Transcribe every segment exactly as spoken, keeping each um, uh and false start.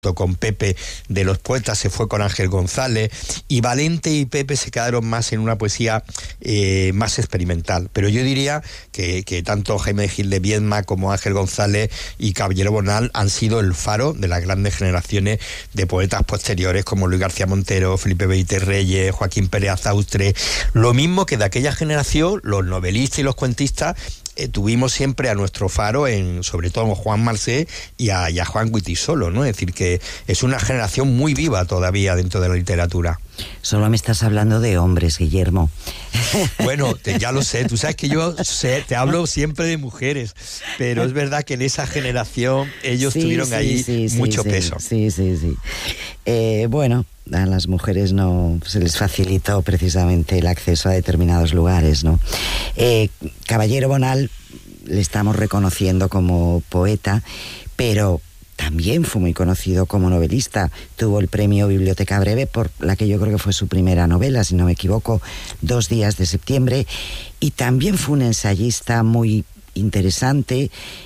con Pepe de los poetas, se fue con Ángel González, y Valente y Pepe se quedaron más en una poesía eh, más experimental. Pero yo diría que, que tanto Jaime de Gil de Viedma como Ángel González y Caballero Bonal han sido el faro de las grandes generaciones de poetas posteriores como Luis García Montero, Felipe Benítez Reyes, Joaquín Pérez Azaustre. Lo mismo que de aquella generación, los novelistas y los cuentistas, Eh, tuvimos siempre a nuestro faro en, sobre todo en Juan Marsé y a, y a Juan Guitisolo, ¿no? Es decir, que es una generación muy viva todavía dentro de la literatura. Solo me estás hablando de hombres, Guillermo. Bueno, te, ya lo sé, tú sabes que yo sé, te hablo siempre de mujeres, pero es verdad que en esa generación ellos sí, tuvieron sí, ahí sí, mucho sí, peso. Sí, sí, sí. Eh, bueno, a las mujeres no se les facilitó precisamente el acceso a determinados lugares, ¿no? Eh, Caballero Bonal le estamos reconociendo como poeta, pero también fue muy conocido como novelista. Tuvo el premio Biblioteca Breve por la que yo creo que fue su primera novela, si no me equivoco, Dos días de septiembre, y también fue un ensayista muy interesante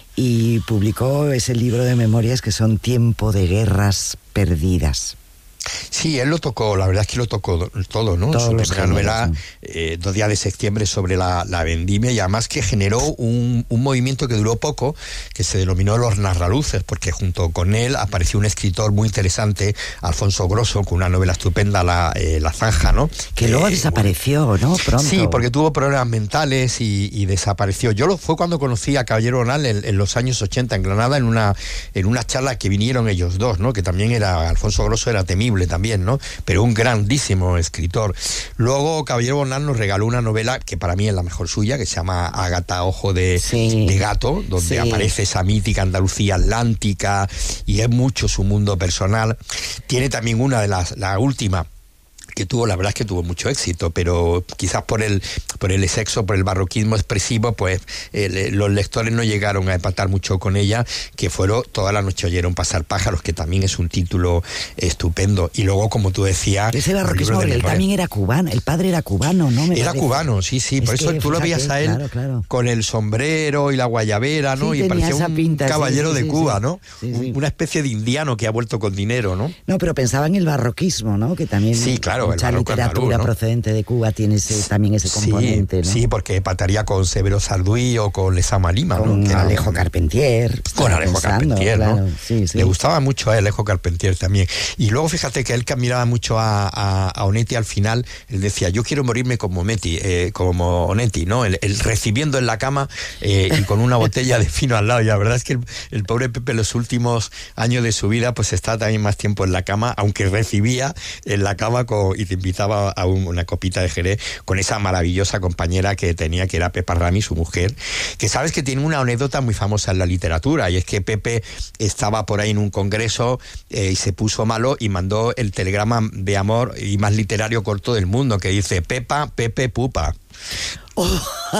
y publicó ese libro de memorias que son Tiempo de guerras perdidas. Sí, él lo tocó, la verdad es que lo tocó todo, ¿no? Todos su primera novela, eh, Dos días de septiembre, sobre la, la vendimia, y además que generó un, un movimiento que duró poco, que se denominó Los Narraluces, porque junto con él apareció un escritor muy interesante, Alfonso Grosso, con una novela estupenda, La, eh, la Zanja, ¿no? Que eh, luego desapareció, bueno, ¿no? Pronto. Sí, porque tuvo problemas mentales y, y desapareció. Yo lo fue cuando conocí a Caballero Bonal en, en los años ochenta en Granada, en una, en una charla que vinieron ellos dos, ¿no? Que también era, Alfonso Grosso era temible también, ¿no? Pero un grandísimo escritor. Luego Caballero Bonal nos regaló una novela que para mí es la mejor suya, que se llama Ágata, ojo de, sí. de gato, donde sí. aparece esa mítica Andalucía atlántica y es mucho su mundo personal. Tiene también una de las, la última, que tuvo, la verdad es que tuvo mucho éxito, pero quizás por el por el sexo, por el barroquismo expresivo, pues eh, los lectores no llegaron a empatar mucho con ella, que fueron Toda la noche oyeron pasar pájaros, que también es un título estupendo. Y luego, como tú decías... Ese barroquismo, él también era cubano, el padre era cubano, ¿no? Me era parece. cubano, sí, sí, es por eso que, tú fíjate, lo veías a él claro, claro. con el sombrero y la guayabera, ¿no? Sí, y parecía un pinta, caballero sí, sí, de sí, Cuba, sí. ¿no? Sí, sí. Una especie de indiano que ha vuelto con dinero, ¿no? No, pero pensaba en el barroquismo, ¿no? Que también... Sí, claro. Mucha literatura andaluz, ¿no? procedente de Cuba tiene ese, también ese componente, sí, ¿no? Sí, porque pataría con Severo Sarduí o con Lezama Lima, con ¿no? Alejo era... Carpentier. Con Alejo pensando, Carpentier, claro, ¿no? Sí, sí. Le gustaba mucho a Alejo Carpentier también. Y luego fíjate que él que admiraba mucho a, a, a Onetti al final, él decía, yo quiero morirme como Onetti, eh, como Onetti, ¿no? El, el recibiendo en la cama eh, y con una botella de vino al lado. Y la verdad es que el, el pobre Pepe los últimos años de su vida pues estaba también más tiempo en la cama, aunque recibía en la cama con, y te invitaba a un, una copita de Jerez con esa maravillosa compañera que tenía, que era Pepa Rami, su mujer, que sabes que tiene una anécdota muy famosa en la literatura, y es que Pepe estaba por ahí en un congreso eh, y se puso malo y mandó el telegrama de amor y más literario corto del mundo, que dice Pepa, Pepe, Pupa. Oh.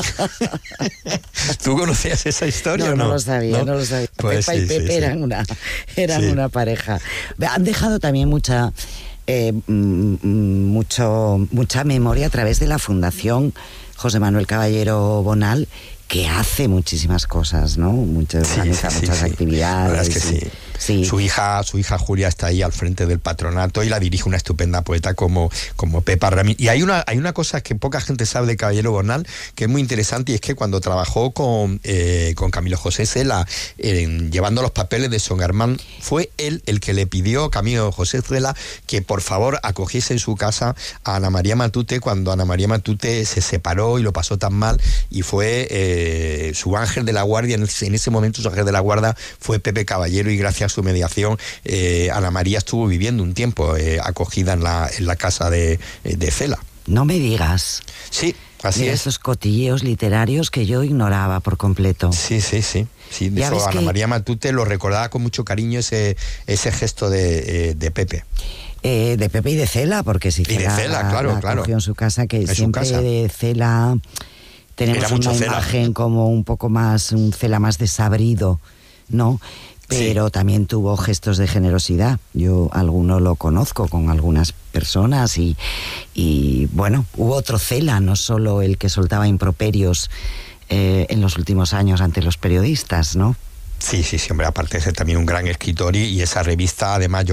¿Tú conocías esa historia no, o no? No lo sabía, no, no lo sabía. Pues Pepa sí, y Pepe sí, sí. eran, una, eran sí. una pareja. Han dejado también mucha... Eh, mucho mucha memoria a través de la Fundación José Manuel Caballero Bonal, que hace muchísimas cosas, ¿no? Muchas, organiza sí, sí, muchas sí. actividades. La verdad es que sí. Sí. Su hija, su hija Julia está ahí al frente del patronato y la dirige una estupenda poeta como, como Pepa Rami. Y hay una, hay una cosa que poca gente sabe de Caballero Bonal, que es muy interesante, y es que cuando trabajó con, eh, con Camilo José Cela, eh, llevando los papeles de Son Germán, fue él el que le pidió a Camilo José Cela que por favor acogiese en su casa a Ana María Matute cuando Ana María Matute se separó y lo pasó tan mal, y fue eh, su ángel de la guardia, en ese, en ese momento su ángel de la guardia fue Pepe Caballero, y gracias a su mediación eh, Ana María estuvo viviendo un tiempo eh, acogida en la, en la casa de, de Cela. No me digas. Sí, así Mira, es. Esos cotilleos literarios que yo ignoraba por completo. Sí, sí, sí. sí de eso, Ana que... María Matute lo recordaba con mucho cariño ese, ese gesto de, eh, de Pepe. Eh, de Pepe y de Cela, porque si y Cela, de Cela, claro, la claro. cogió en su casa, que en siempre casa. de Cela tenemos una Cela. imagen como un poco más, un Cela más desabrido, ¿no? Pero sí. también tuvo gestos de generosidad. Yo alguno lo conozco con algunas personas y, y bueno, hubo otro Cela, no solo el que soltaba improperios eh, en los últimos años ante los periodistas, ¿no? Sí, sí, sí, hombre, aparte de ser también un gran escritor y, y esa revista, además, yo